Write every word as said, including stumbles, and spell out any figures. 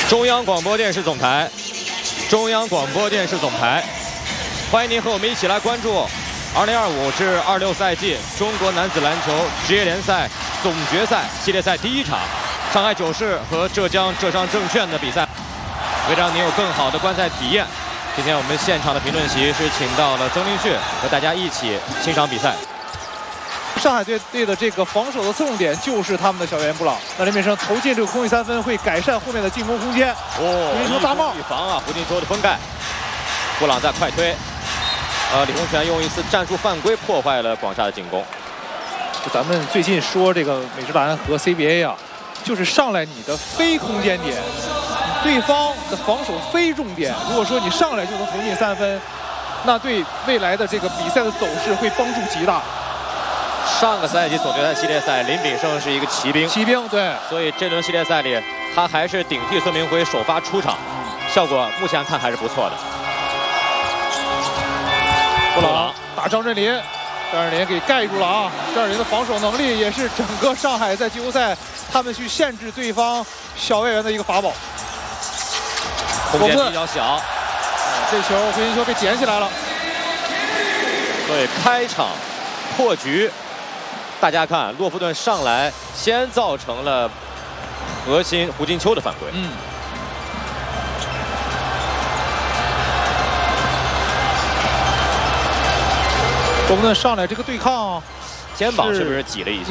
中央广播电视总台，中央广播电视总台，欢迎您和我们一起来关注二零二五至二六赛季中国男子篮球职业联赛总决赛系列赛第一场，上海九世和浙江浙商证券的比赛。为了让您有更好的观赛体验，今天我们现场的评论席是请到了曾林旭和大家一起欣赏比赛。 上海队队的这个防守的侧重点就是他们的小袁布朗。那林炳生投进这个空位三分，会改善后面的进攻空间。 哦， 胡金秋大帽预防啊，胡金秋的封盖。布朗在快推，呃，李洪权用一次战术犯规破坏了广厦的进攻。 就咱们最近说这个美职篮和 C B A 啊，就是上来你的非空间点，对方的防守非重点。如果说你上来就能投进三分，那对未来的这个比赛的走势会帮助极大。 上个赛季总决赛系列赛，林炳胜是一个骑兵， 骑兵对， 所以这轮系列赛里，他还是顶替孙明辉首发出场，效果目前看还是不错的。布朗打张镇麟，张镇麟给盖住了啊！张镇麟的防守能力也是整个上海在季后赛他们去限制对方小外援的一个法宝。 空间比较小， 这球胡金秋被捡起来了。 所以开场破局。 大家看，洛夫顿上来先造成了核心胡金秋的犯规。 嗯。洛夫顿上来这个对抗， 肩膀是不是挤了一下？